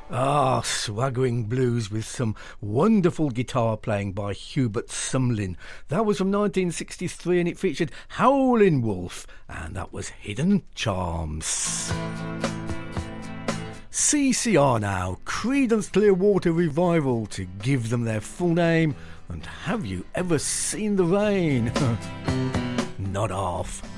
Ah, swaggering blues with some wonderful guitar playing by Hubert Sumlin. That was from 1963 and it featured Howlin' Wolf, and that was Hidden Charms. CCR now, Creedence Clearwater Revival, to give them their full name. And have you ever seen the rain? Not half.